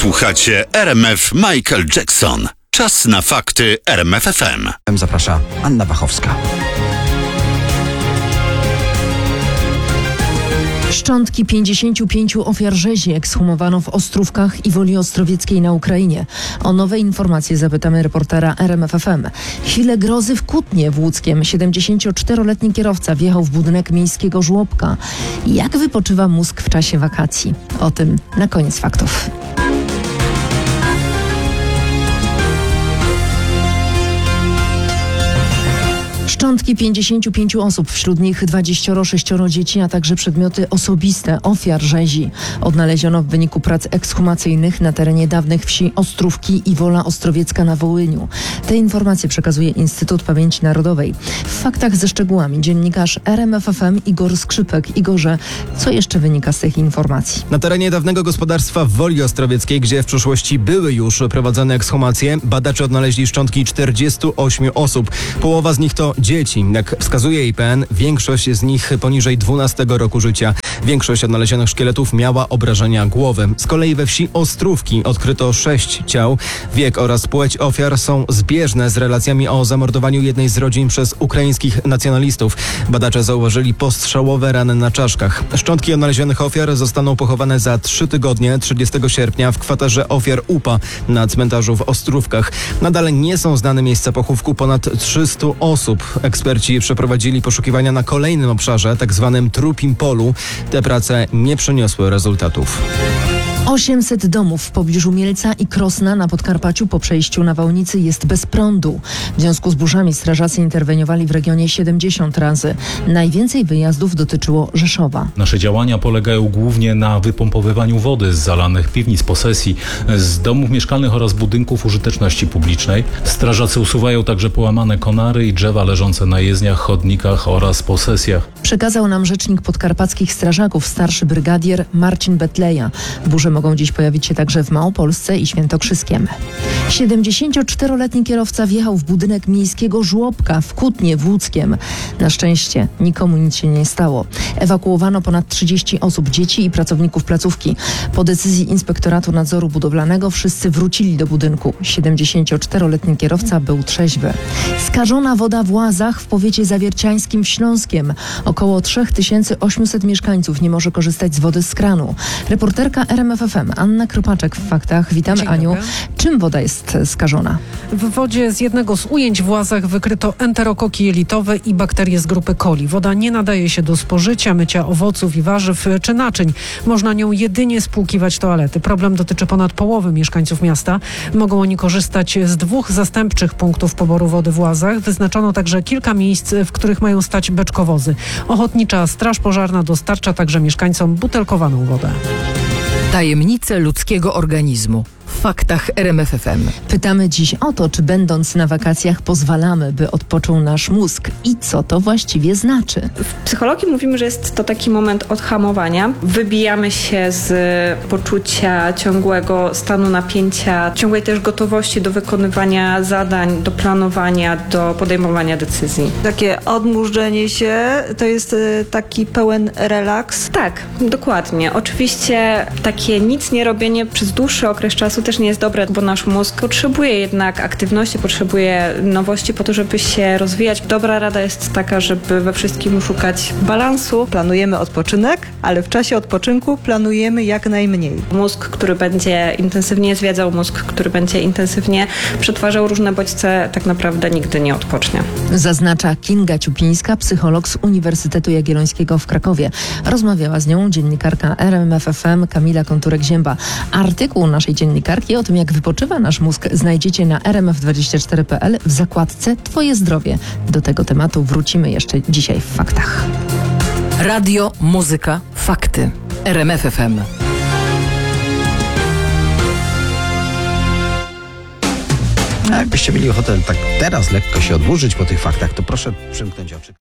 Słuchacie RMF Michael Jackson. Czas na fakty RMF FM. Zaprasza Anna Bachowska. Szczątki 55 ofiar rzezi ekshumowano w Ostrówkach i Woli Ostrowieckiej na Ukrainie. O nowe informacje zapytamy reportera RMF FM. Chwilę grozy w Kutnie w Łódzkiem. 74-letni kierowca wjechał w budynek miejskiego żłobka. Jak wypoczywa mózg w czasie wakacji? O tym na koniec faktów. Szczątki 55 osób, wśród nich 26 dzieci, a także przedmioty osobiste ofiar rzezi odnaleziono w wyniku prac ekshumacyjnych na terenie dawnych wsi Ostrówki i Wola Ostrowiecka na Wołyniu. Te informacje przekazuje Instytut Pamięci Narodowej. W faktach ze szczegółami dziennikarz RMF FM Igor Skrzypek. Igorze, co jeszcze wynika z tych informacji? Na terenie dawnego gospodarstwa w Woli Ostrowieckiej, gdzie w przeszłości były już prowadzone ekshumacje, badacze odnaleźli szczątki 48 osób. Połowa z nich to dzieci. Jak wskazuje IPN, większość z nich poniżej 12 roku życia. Większość odnalezionych szkieletów miała obrażenia głowy. Z kolei we wsi Ostrówki odkryto 6 ciał. Wiek oraz płeć ofiar są zbieżne z relacjami o zamordowaniu jednej z rodzin przez ukraińskich nacjonalistów. Badacze zauważyli postrzałowe rany na czaszkach. Szczątki odnalezionych ofiar zostaną pochowane za 3 tygodnie, 30 sierpnia w kwaterze ofiar UPA na cmentarzu w Ostrówkach. Nadal nie są znane miejsca pochówku ponad 300 osób. Eksperci przeprowadzili poszukiwania na kolejnym obszarze, tak zwanym Trupim Polu. Te prace nie przyniosły rezultatów. 800 domów w pobliżu Mielca i Krosna na Podkarpaciu po przejściu nawałnicy jest bez prądu. W związku z burzami strażacy interweniowali w regionie 70 razy. Najwięcej wyjazdów dotyczyło Rzeszowa. Nasze działania polegają głównie na wypompowywaniu wody z zalanych piwnic, posesji, z domów mieszkalnych oraz budynków użyteczności publicznej. Strażacy usuwają także połamane konary i drzewa leżące na jezdniach, chodnikach oraz posesjach. Przekazał nam rzecznik podkarpackich strażaków, starszy brygadier Marcin Betleja. Burze mogą dziś pojawić się także w Małopolsce i Świętokrzyskiem. 74-letni kierowca wjechał w budynek miejskiego żłobka w Kutnie w Łódzkiem. Na szczęście nikomu nic się nie stało. Ewakuowano ponad 30 osób, dzieci i pracowników placówki. Po decyzji Inspektoratu Nadzoru Budowlanego wszyscy wrócili do budynku. 74-letni kierowca był trzeźwy. Skażona woda w Łazach w powiecie zawierciańskim w Śląskiem. Około 3800 mieszkańców nie może korzystać z wody z kranu. Reporterka RMF FM Anna Kropaczek w faktach. Witamy, Aniu. Czym woda jest skażona? W wodzie z jednego z ujęć w Łazach wykryto enterokoki jelitowe i bakterie z grupy coli. Woda nie nadaje się do spożycia, mycia owoców i warzyw czy naczyń. Można nią jedynie spłukiwać toalety. Problem dotyczy ponad połowy mieszkańców miasta. Mogą oni korzystać z 2 zastępczych punktów poboru wody w Łazach. Wyznaczono także kilka miejsc, w których mają stać beczkowozy. Ochotnicza Straż Pożarna dostarcza także mieszkańcom butelkowaną wodę. Tajemnice ludzkiego organizmu. W faktach RMF FM. Pytamy dziś o to, czy będąc na wakacjach pozwalamy, by odpoczął nasz mózg i co to właściwie znaczy. W psychologii mówimy, że jest to taki moment odhamowania. Wybijamy się z poczucia ciągłego stanu napięcia, ciągłej też gotowości do wykonywania zadań, do planowania, do podejmowania decyzji. Takie odmurzenie się to jest taki pełen relaks? Tak, dokładnie. Oczywiście takie nic nie robienie przez dłuższy okres czasu też nie jest dobre, bo nasz mózg potrzebuje jednak aktywności, potrzebuje nowości po to, żeby się rozwijać. Dobra rada jest taka, żeby we wszystkim szukać balansu. Planujemy odpoczynek, ale w czasie odpoczynku planujemy jak najmniej. Mózg, który będzie intensywnie zwiedzał, mózg, który będzie intensywnie przetwarzał różne bodźce, tak naprawdę nigdy nie odpocznie. Zaznacza Kinga Ciupińska, psycholog z Uniwersytetu Jagiellońskiego w Krakowie. Rozmawiała z nią dziennikarka RMF FM Kamila Konturek-Zięba. Artykuł naszej dziennikarki o tym, jak wypoczywa nasz mózg, znajdziecie na rmf24.pl w zakładce Twoje zdrowie. Do tego tematu wrócimy jeszcze dzisiaj w faktach. Radio, muzyka, fakty. RMF FM. A jakbyście mieli ochotę tak teraz lekko się odmurzyć po tych faktach, to proszę przymknąć oczy.